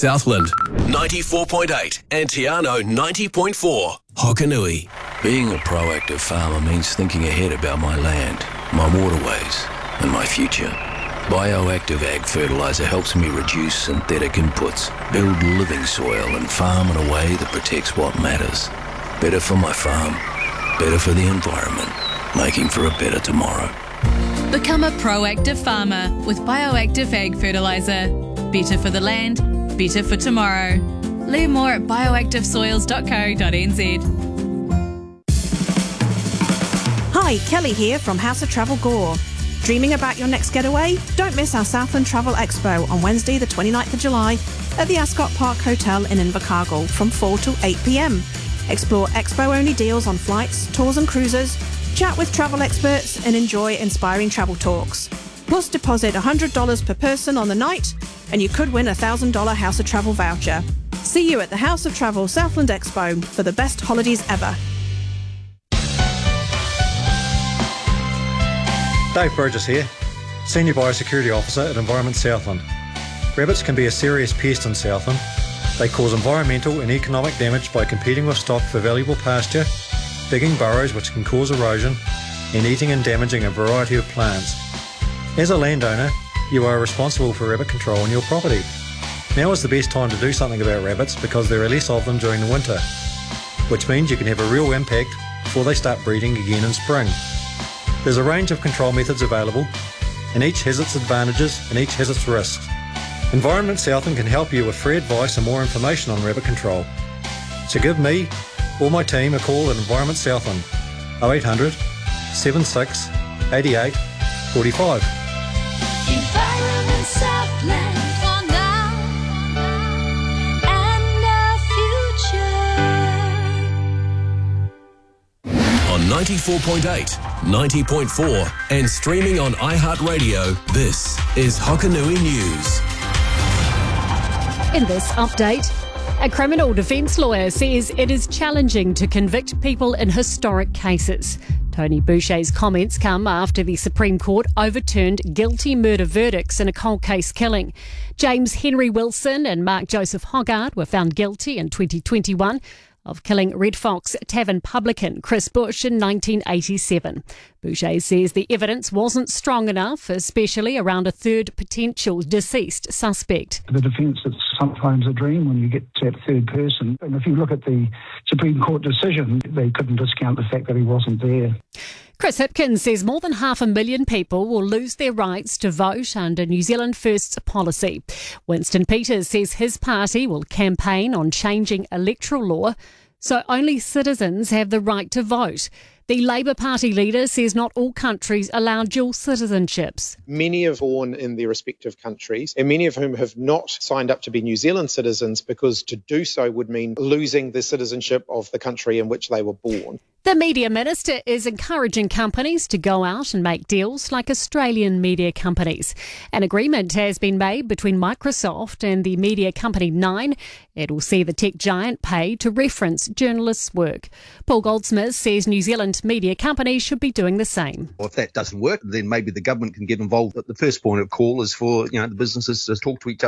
Southland 94.8 and Tiano 90.4. Hokanui. Being a proactive farmer means thinking ahead about my land, my waterways, and my future. Bioactive Ag Fertiliser helps me reduce synthetic inputs, build living soil, and farm in a way that protects what matters. Better for my farm, better for the environment, making for a better tomorrow. Become a proactive farmer with Bioactive Ag Fertiliser. Better for the land, better for tomorrow. Learn more at bioactivesoils.co.nz. Hi, Kelly here from House of Travel Gore. Dreaming about your next getaway? Don't miss our Southland Travel Expo on Wednesday the 29th of July at the Ascot Park Hotel in Invercargill from 4 to 8 p.m. Explore expo-only deals on flights, tours and cruises, chat with travel experts and enjoy inspiring travel talks. Plus deposit $100 per person on the night and you could win a $1,000 House of Travel voucher. See you at the House of Travel Southland Expo for the best holidays ever. Dave Burgess here, Senior Biosecurity Officer at Environment Southland. Rabbits can be a serious pest in Southland. They cause environmental and economic damage by competing with stock for valuable pasture, digging burrows which can cause erosion, and eating and damaging a variety of plants. As a landowner, you are responsible for rabbit control on your property. Now is the best time to do something about rabbits because there are less of them during the winter, which means you can have a real impact before they start breeding again in spring. There's a range of control methods available, and each has its advantages and each has its risks. Environment Southland can help you with free advice and more information on rabbit control. So give me or my team a call at Environment Southland, 0800 76 88 45. Environment Southland for now and the future. On 94.8, 90.4 and streaming on iHeartRadio, this is Hokanui News. In this update, a criminal defence lawyer says it is challenging to convict people in historic cases. Tony Boucher's comments come after the Supreme Court overturned guilty murder verdicts in a cold case killing. James Henry Wilson and Mark Joseph Hoggard were found guilty in 2021 of killing Red Fox Tavern publican Chris Bush in 1987. Boucher says the evidence wasn't strong enough, especially around a third potential deceased suspect. The defence is sometimes a dream when you get to that third person. And if you look at the Supreme Court decision, they couldn't discount the fact that he wasn't there. Chris Hipkins says more than 500,000 people will lose their rights to vote under New Zealand First's policy. Winston Peters says his party will campaign on changing electoral law so only citizens have the right to vote. The Labour Party leader says not all countries allow dual citizenships. Many are born in their respective countries, and many of whom have not signed up to be New Zealand citizens because to do so would mean losing the citizenship of the country in which they were born. The Media Minister is encouraging companies to go out and make deals like Australian media companies. An agreement has been made between Microsoft and the media company Nine. It will see the tech giant pay to reference journalists' work. Paul Goldsmith says New Zealand media companies should be doing the same. Well, if that doesn't work, then maybe the government can get involved. But the first point of call is for the businesses to talk to each other.